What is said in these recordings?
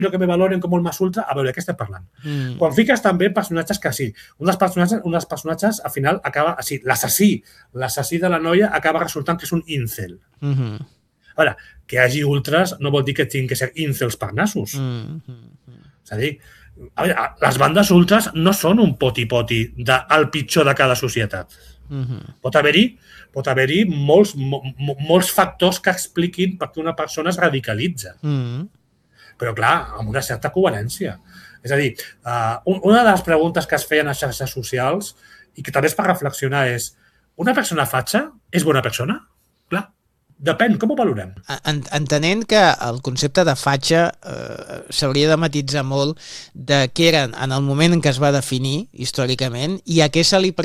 que me valoren com el més ultra, a veure, què estem parlant? Quan fiques també personatges que sí, uns personatges al final acaba, l'assassí de la noia acaba resultant que és un incel. A veure, que hi hagi ultras no vol dir que tinguin que ser incels per nassos. És a dir, a veure, les bandes ultras no són un poti-poti del pitjor de cada societat. Pot haver-hi molts factors que expliquin per què una persona es radicalitza. Però, clar, amb una certa coherència. És a dir, una de les preguntes que es feien a xarxes socials i que també és per reflexionar és: una persona fatxa és bona persona? Clar, depèn, com ho valorem? Entenent que el concepte de fatxa s'hauria de matitzar molt de què eren en el moment en què es va definir històricament i a què se li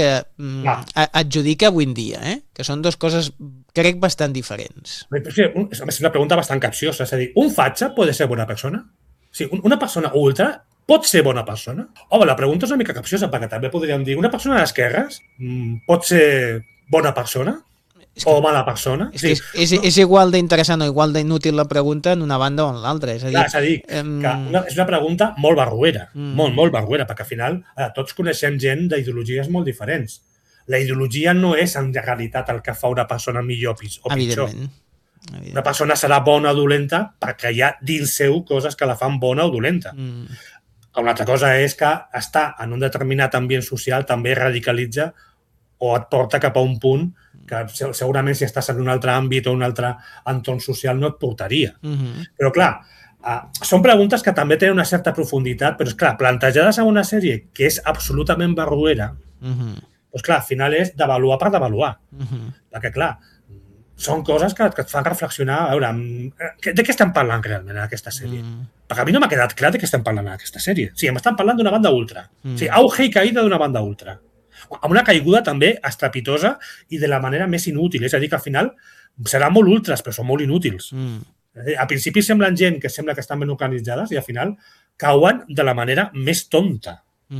adjudica avui en dia, que són dues coses, crec, bastant diferents. És una pregunta bastant capciosa, és a dir, un fatxa pot ser bona persona? Sí, una persona ultra pot ser bona persona? Home, la pregunta és una mica capciosa, perquè també podríem dir, una persona d'esquerres pot ser bona persona? O mala persona? És igual d'interessant o igual d'inútil la pregunta en una banda o en l'altra. És a dir, que és una pregunta molt barruera, molt barruera, perquè al final tots coneixem gent d'ideologies molt diferents. La ideologia no és en realitat el que fa una persona millor o pitjor. Evidentment. Una persona serà bona o dolenta perquè hi ha dins seu coses que la fan bona o dolenta. Una altra cosa és que estar en un determinat ambient social també radicalitza o et porta cap a un punt que segurament si estàs en un altre àmbit o un altre entorn social no et portaria. Però clar, són preguntes que també tenen una certa profunditat, però és clar, plantejades en una sèrie que és absolutament barruera, doncs clar, al final és d'avaluar per d'avaluar. Perquè clar, són coses que et fan reflexionar, a veure, de què estem parlant realment en aquesta sèrie? Perquè a mi no m'ha quedat clar de què estem parlant en aquesta sèrie. Sí, estem parlant d'una banda ultra. Sí, auge i caïda d'una banda ultra. Amb una caiguda també estrepitosa i de la manera més inútil. És a dir, que al final seran molt ultras, però són molt inútils. Al principi semblen gent que sembla que estan ben organitzades i al final cauen de la manera més tonta.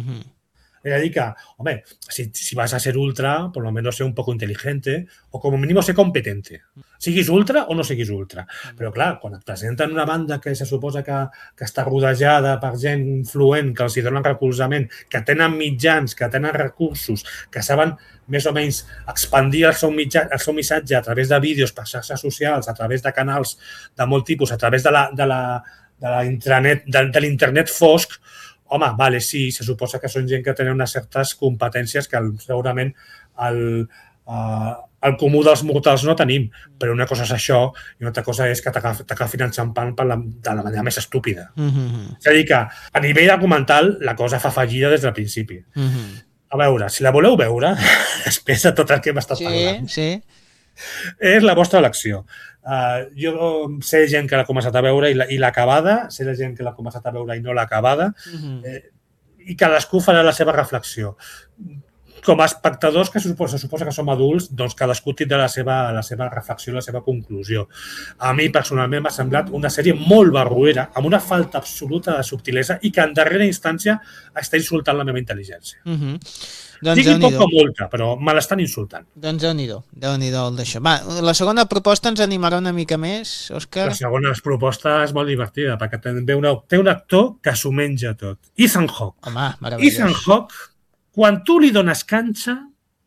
Es a dir que, home, si vas a ser ultra, por lo menos ser un poco inteligente o como mínimo ser competente. Siguis ultra o no siguis ultra. Però clar, quan et presenten una banda que se suposa que està rodejada per gent influent, que els hi donen recolzament, que tenen mitjans, que tenen recursos, que saben més o menys expandir el seu missatge a través de vídeos per xarxes socials, a través de canals de molt tipus, a través de l'internet fosc, home, vale, sí, se suposa que són gent que tenen unes certes competències que segurament el comú dels mortals no tenim, però una cosa és això i una altra cosa és que t'agafin enxampant de la manera més estúpida. És a dir que a nivell documental la cosa fa fallida des del principi. A veure, si la voleu veure, després de tot el que hem estat parlant, és la vostra elecció. Jo sé gent que l'ha començat a veure i l'ha acabada, sé gent que l'ha començat a veure i no l'ha acabada, i cadascú farà la seva reflexió. Com a espectadors, que se suposa que som adults, doncs cadascú tindrà la seva reflexió, la seva conclusió. A mi, personalment, m'ha semblat una sèrie molt barruera, amb una falta absoluta de subtilesa i que, en darrera instància, està insultant la meva intel·ligència. Digui poc o molta, però me l'estan insultant. Doncs Déu-n'hi-do el d'això. Va, la segona proposta ens animarà una mica més, Òscar? La segona proposta és molt divertida, perquè té un actor que s'ho menja tot. Ethan Hawke. Home, meravellós. Ethan Hawke, quan tu li dones canxa,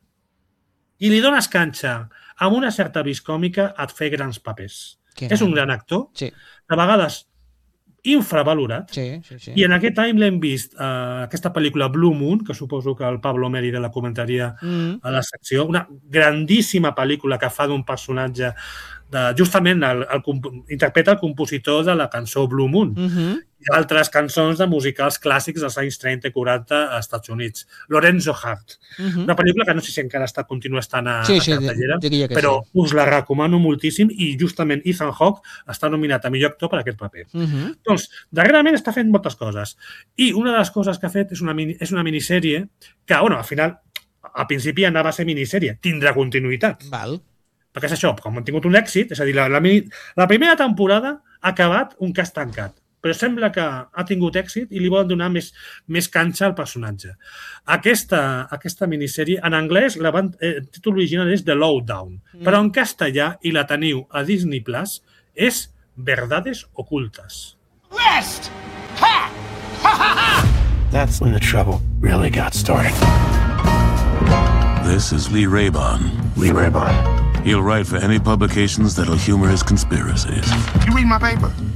amb una certa vis còmica et fa grans papers. És un gran actor, de vegades infravalorat, i en aquest any l'hem vist aquesta pel·lícula Blue Moon, que suposo que el Pablo Mérida la comentaria a la secció, una grandíssima pel·lícula que fa d'un personatge justament interpreta el compositor de la cançó Blue Moon i d'altres cançons de musicals clàssics dels anys 30 i 40 als Estats Units. Lorenzo Hart. Una pel·lícula que no sé si encara continua estant a cartellera, però us la recomano moltíssim i justament Ethan Hawke està nominat a millor actor per aquest paper. Doncs, darrerament està fent moltes coses i una de les coses que ha fet és una minissèrie que, al final, al principi anava a ser minissèrie, tindrà continuïtat. Perquè és això, com han tingut un èxit, és a dir, la primera temporada ha acabat un cas tancat, però sembla que ha tingut èxit i li volen donar més canxa al personatge. Aquesta minissèrie, en anglès, el títol original és The Lowdown, però en castellà, i la teniu a Disney Plus, és Verdades Ocultes. Rest! That's when the trouble really got started. This is Lee Raybon. Lee Raybon. He'll write for any publications that'll humor his conspiracies. You read my paper?